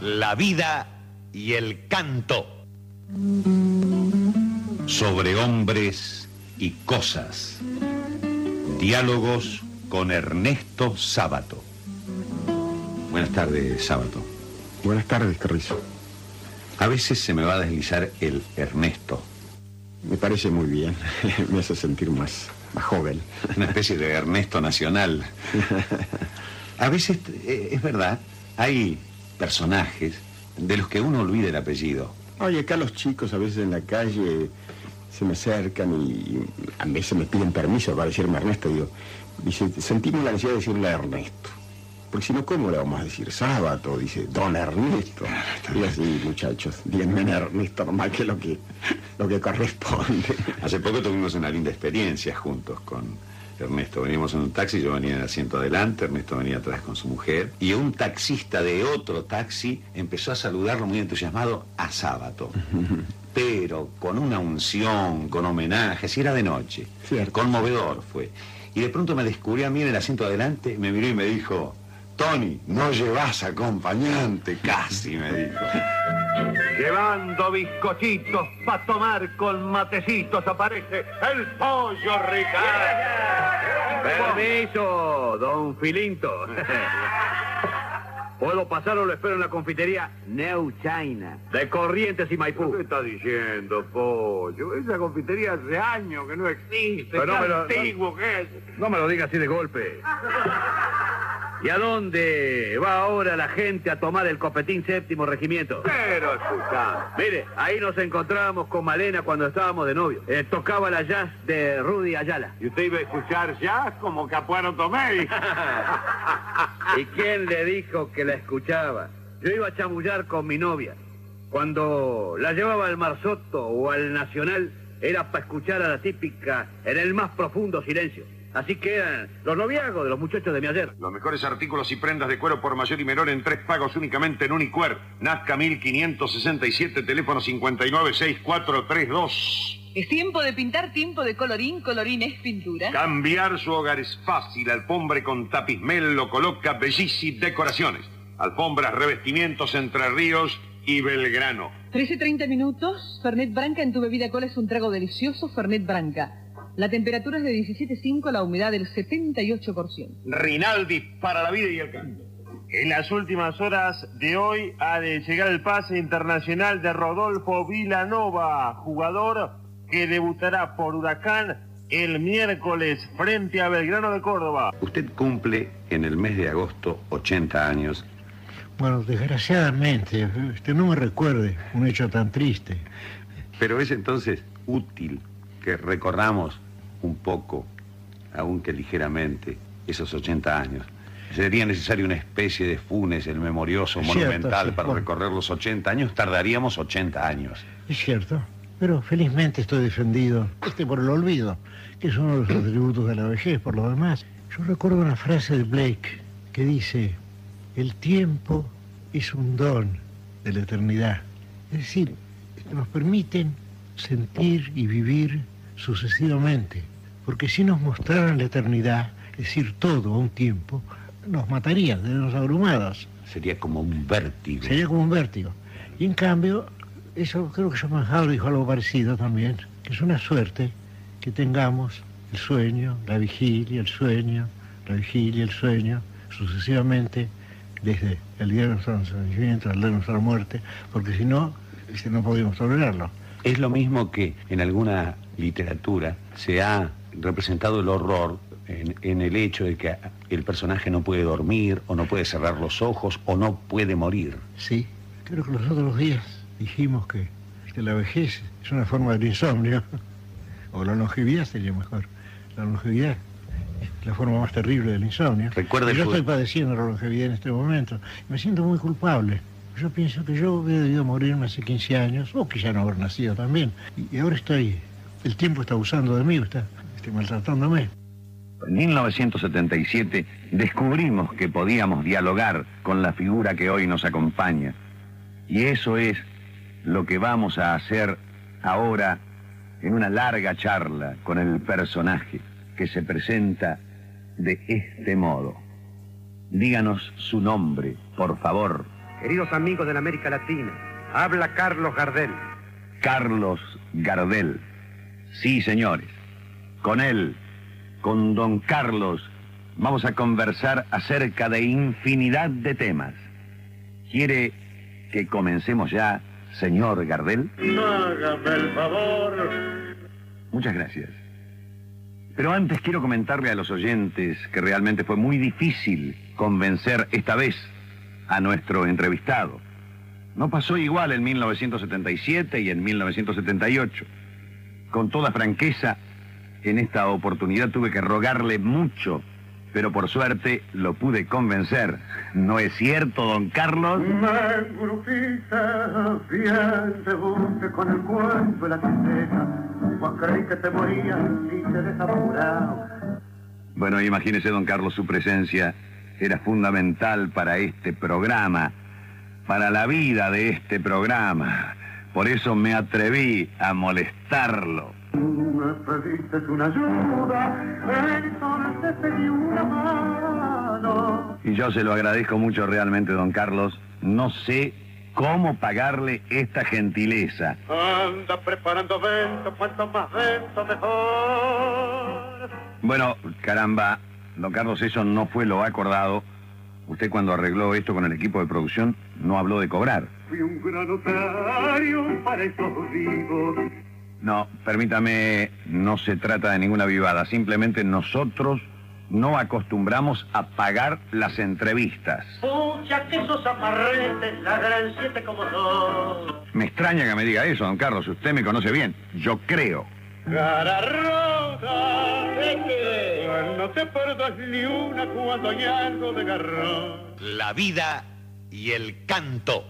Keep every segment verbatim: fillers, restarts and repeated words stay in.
la vida y el canto. Sobre hombres y cosas. Diálogos con Ernesto Sábato. Buenas tardes, Sábato. Buenas tardes, Carrizo. A veces se me va a deslizar el Ernesto. Me parece muy bien. Me hace sentir más, más joven. Una especie de Ernesto nacional. A veces, eh, es verdad, hay personajes de los que uno olvida el apellido. Oye, acá los chicos a veces en la calle se me acercan y a veces me piden permiso para decirme Ernesto. Digo, dice, sentimos la necesidad de decirle Ernesto. Porque si no, ¿cómo le vamos a decir? Sábato, dice, don Ernesto. Y así, muchachos, díganme Ernesto nomás que lo que, lo que corresponde. Hace poco tuvimos una linda experiencia juntos con Ernesto. Veníamos en un taxi, yo venía en el asiento adelante, Ernesto venía atrás con su mujer. Y un taxista de otro taxi empezó a saludarlo muy entusiasmado a Sábato. Pero con una unción, con homenajes, y era de noche. Cierto. Conmovedor fue. Y de pronto me descubrió a mí en el asiento adelante, me miró y me dijo... Tony, no llevas acompañante, casi me dijo. Llevando bizcochitos para tomar con matecitos aparece el pollo Ricardo. Permiso, don Filinto. ¿Puedo pasar o lo espero en la confitería New China, de Corrientes y Maipú? ¿Qué está diciendo, pollo? Esa confitería hace años que no existe. Pero no ¿Qué me lo- antiguo que es? No me lo diga así de golpe. ¿Y a dónde va ahora la gente a tomar el copetín séptimo regimiento? Pero escuchá. Mire, ahí nos encontramos con Malena cuando estábamos de novio. Eh, tocaba la jazz de Rudy Ayala. ¿Y usted iba a escuchar jazz como Capuano Tomei? ¿Y quién le dijo que la escuchaba? Yo iba a chamullar con mi novia. Cuando la llevaba al Marzotto o al Nacional, era para escuchar a la típica en el más profundo silencio. Así que eran los noviazgos de los muchachos de mi ayer. Los mejores artículos y prendas de cuero por mayor y menor en tres pagos únicamente en Unicuer. Nazca mil quinientos sesenta y siete, teléfono cincuenta y nueve sesenta y cuatro treinta y dos. Es tiempo de pintar, tiempo de colorín, colorín es pintura. Cambiar su hogar es fácil. Alfombre con tapismel lo coloca Bellici Decoraciones. Alfombras, revestimientos Entre Ríos y Belgrano. trece treinta minutos, Fernet Branca en tu bebida cola es un trago delicioso, Fernet Branca. La temperatura es de diecisiete punto cinco, la humedad del setenta y ocho por ciento. Rinaldi para la vida y el canto. En las últimas horas de hoy ha de llegar el pase internacional de Rodolfo Vilanova, jugador que debutará por Huracán el miércoles frente a Belgrano de Córdoba. Usted cumple en el mes de agosto ochenta años. Bueno, desgraciadamente, este, no me recuerde un hecho tan triste. Pero es entonces útil que recorramos un poco, aunque ligeramente, esos ochenta años. Sería necesaria una especie de Funes, el memorioso Es monumental, cierto, sí, para bueno. recorrer los ochenta años. Tardaríamos ochenta años. Es cierto, pero felizmente estoy defendido este por el olvido, que es uno de los atributos de la vejez. Por lo demás, yo recuerdo una frase de Blake que dice: el tiempo es un don de la eternidad. Es decir, nos permiten sentir y vivir sucesivamente, porque si nos mostraran la eternidad, es decir, todo a un tiempo, nos matarían, nos abrumados. Sería como un vértigo. Sería como un vértigo. Y en cambio, eso creo que Schopenhauer dijo algo parecido también, que es una suerte que tengamos el sueño, la vigilia, el sueño, la vigilia, el sueño, sucesivamente, desde el día de nuestro nacimiento al día de nuestra muerte, porque si no, este, no podríamos tolerarlo. Es lo mismo que en alguna literatura se ha representado el horror en, en el hecho de que el personaje no puede dormir, o no puede cerrar los ojos, o no puede morir. Sí, creo que los otros días dijimos que, que la vejez es una forma del insomnio, o la longevidad sería mejor. La longevidad es la forma más terrible del insomnio. Recuerda el Yo fútbol. estoy padeciendo la longevidad en este momento. Me siento muy culpable. Yo pienso que yo hubiera debido morirme hace quince años, o quizá no haber nacido también. Y ahora estoy, el tiempo está abusando de mí, está, está maltratándome. En mil novecientos setenta y siete descubrimos que podíamos dialogar con la figura que hoy nos acompaña. Y eso es lo que vamos a hacer ahora en una larga charla con el personaje que se presenta de este modo. Díganos su nombre, por favor, queridos amigos de la América Latina, habla Carlos Gardel. Carlos Gardel. Sí, señores. Con él, con don Carlos, vamos a conversar acerca de infinidad de temas. ¿Quiere que comencemos ya, señor Gardel? Hágame el favor. Muchas gracias. Pero antes quiero comentarle a los oyentes que realmente fue muy difícil convencer esta vez a nuestro entrevistado. No pasó igual en mil novecientos setenta y siete y en mil novecientos setenta y ocho. Con toda franqueza, en esta oportunidad tuve que rogarle mucho, pero por suerte lo pude convencer. ¿No es cierto, don Carlos? Me grupita, bien te busque con el cuento de la tristeza. Pues creí que te morías y te desamorado. Bueno, imagínese, don Carlos, su presencia era fundamental para este programa, para la vida de este programa. Por eso me atreví a molestarlo. Me pediste una ayuda, entonces te pedí una mano. Y yo se lo agradezco mucho realmente, don Carlos. No sé cómo pagarle esta gentileza. Anda preparando vento, cuanto más vento mejor. Bueno, caramba, don Carlos, eso no fue lo acordado. Usted cuando arregló esto con el equipo de producción no habló de cobrar. Fui un gran notario para esos vivos. No, permítame, no se trata de ninguna vivada. Simplemente nosotros no acostumbramos a pagar las entrevistas. Pucha, que esos amarretes, la gran siete como son. Me extraña que me diga eso, don Carlos. Usted me conoce bien. Yo creo. Cara rota, ¿de qué? No te perdas ni una cuando hay algo de garrón. La vida y el canto.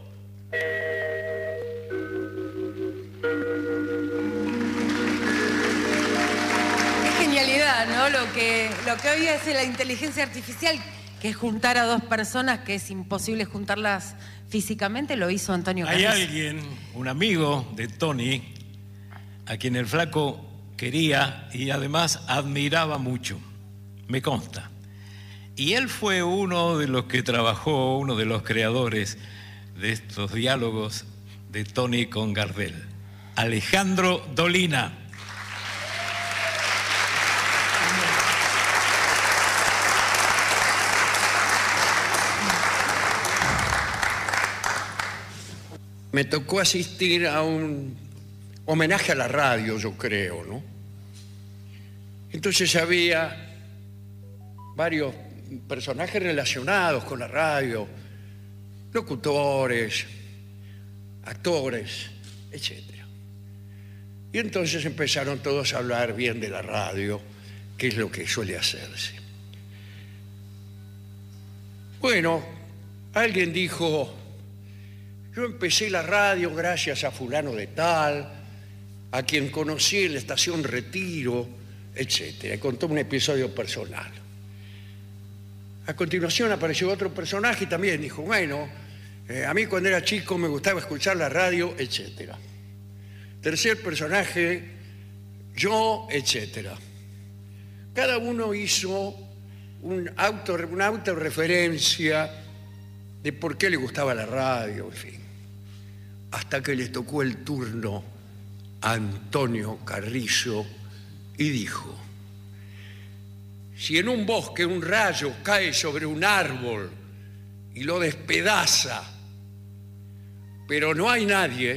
Genialidad, ¿no? Lo que, lo que hoy hace la inteligencia artificial, que es juntar a dos personas que es imposible juntarlas físicamente, lo hizo Antonio Hay Carrizo. alguien, un amigo de Tony, a quien el flaco quería y además admiraba mucho, me consta. Y él fue uno de los que trabajó, uno de los creadores de estos diálogos de Tony con Gardel, Alejandro Dolina. Me tocó asistir a un homenaje a la radio, yo creo, ¿no? Entonces había varios personajes relacionados con la radio, locutores, actores, etcétera. Y entonces empezaron todos a hablar bien de la radio, que es lo que suele hacerse. Bueno, alguien dijo: yo empecé la radio gracias a fulano de tal, a quien conocí en la estación Retiro, etcétera. Y contó un episodio personal. A continuación apareció otro personaje y también dijo: bueno, eh, a mí cuando era chico me gustaba escuchar la radio, etcétera. Tercer personaje, yo, etcétera. Cada uno hizo un auto, una autorreferencia de por qué le gustaba la radio, en fin. Hasta que le tocó el turno a Antonio Carrizo y dijo: si en un bosque un rayo cae sobre un árbol y lo despedaza, pero no hay nadie,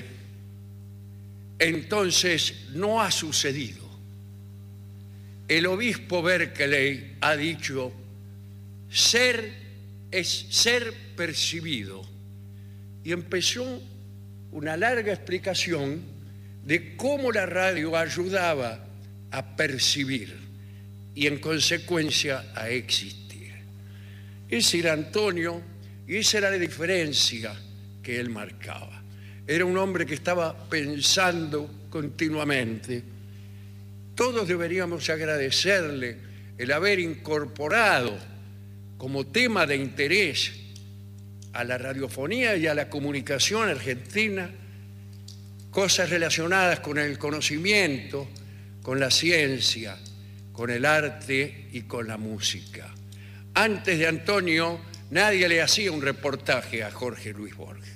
entonces no ha sucedido. El obispo Berkeley ha dicho: ser es ser percibido. Y empezó una larga explicación de cómo la radio ayudaba a percibir y en consecuencia a existir. Ese era Antonio y esa era la diferencia que él marcaba. Era un hombre que estaba pensando continuamente. Todos deberíamos agradecerle el haber incorporado como tema de interés a la radiofonía y a la comunicación argentina cosas relacionadas con el conocimiento, con la ciencia, con el arte y con la música. Antes de Antonio nadie le hacía un reportaje a Jorge Luis Borges.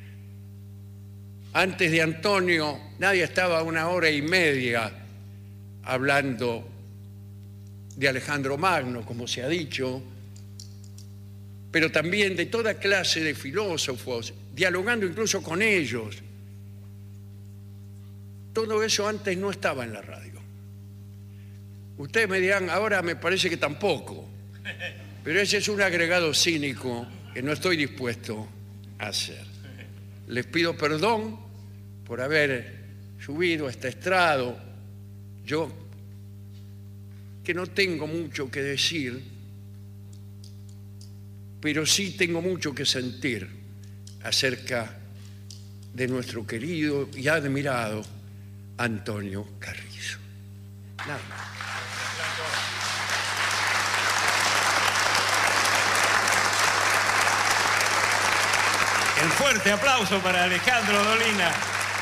Antes de Antonio, nadie estaba una hora y media hablando de Alejandro Magno, como se ha dicho, pero también de toda clase de filósofos, dialogando incluso con ellos. Todo eso antes no estaba en la radio. Ustedes me dirán, ahora me parece que tampoco, pero ese es un agregado cínico que no estoy dispuesto a hacer. Les pido perdón por haber subido a este estrado. Yo, que no tengo mucho que decir, pero sí tengo mucho que sentir acerca de nuestro querido y admirado Antonio Carrizo. Nada más. El fuerte aplauso para Alejandro Dolina.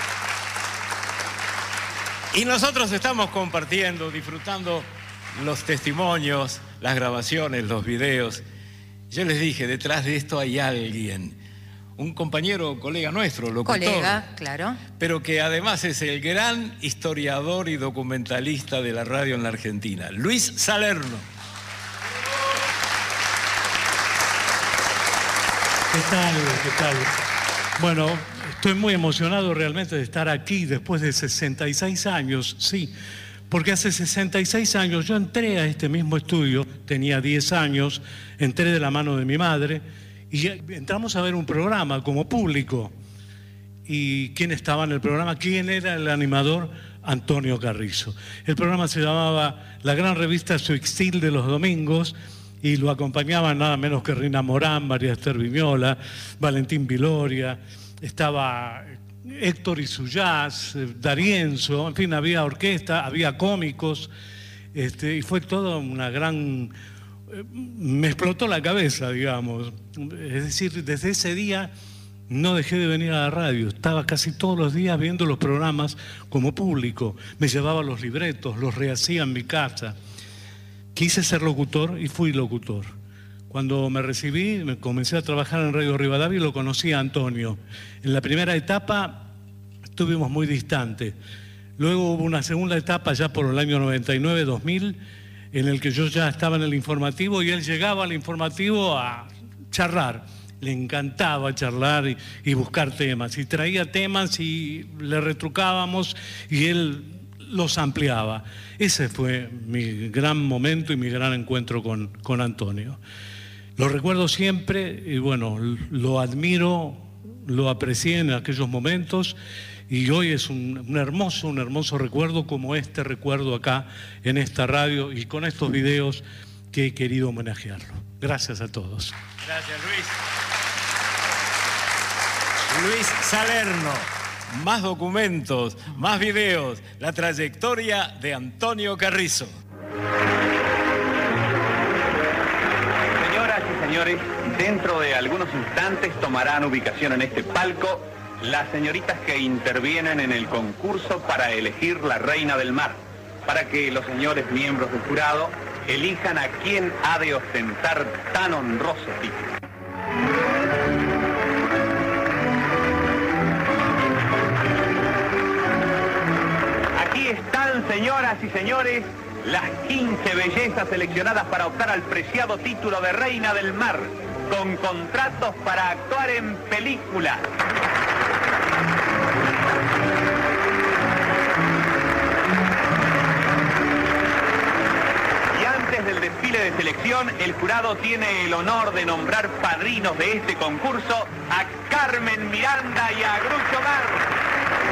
Y nosotros estamos compartiendo, disfrutando los testimonios, las grabaciones, los videos. Yo les dije, detrás de esto hay alguien, un compañero, colega nuestro, locutor. Colega, claro. Pero que además es el gran historiador y documentalista de la radio en la Argentina, Luis Salerno. ¿Qué tal? ¿Qué tal? Bueno, estoy muy emocionado realmente de estar aquí después de sesenta y seis años, sí, porque hace sesenta y seis años yo entré a este mismo estudio, tenía diez años, entré de la mano de mi madre y entramos a ver un programa como público. ¿Y quién estaba en el programa? ¿Quién era el animador? Antonio Carrizo. El programa se llamaba La Gran Revista Suixil de los domingos, y lo acompañaban nada menos que Rina Morán, María Esther Viñola, Valentín Viloria, estaba Héctor Isuyaz, D'Arienzo, en fin, había orquesta, había cómicos, este, y fue toda una gran... Me explotó la cabeza, digamos. Es decir, desde ese día no dejé de venir a la radio, estaba casi todos los días viendo los programas como público, me llevaba los libretos, los rehacía en mi casa. Quise ser locutor y fui locutor. Cuando me recibí, me comencé a trabajar en Radio Rivadavia y lo conocí a Antonio. En la primera etapa estuvimos muy distantes. Luego hubo una segunda etapa ya por el año noventa y nueve, dos mil, en el que yo ya estaba en el informativo y él llegaba al informativo a charlar. Le encantaba charlar y, y buscar temas. Y traía temas y le retrucábamos y él los ampliaba. Ese fue mi gran momento y mi gran encuentro con, con Antonio. Lo recuerdo siempre y bueno, lo admiro, lo aprecié en aquellos momentos y hoy es un, un hermoso, un hermoso recuerdo como este recuerdo acá en esta radio y con estos videos que he querido homenajearlo. Gracias a todos. Gracias, Luis. Luis Salerno. Más documentos, más videos, la trayectoria de Antonio Carrizo. Señoras y señores, dentro de algunos instantes tomarán ubicación en este palco las señoritas que intervienen en el concurso para elegir la reina del mar, para que los señores miembros del jurado elijan a quién ha de ostentar tan honroso título. Están, señoras y señores, las quince bellezas seleccionadas para optar al preciado título de Reina del Mar, con contratos para actuar en películas. Y antes del desfile de selección, el jurado tiene el honor de nombrar padrinos de este concurso a Carmen Miranda y a Groucho Marx.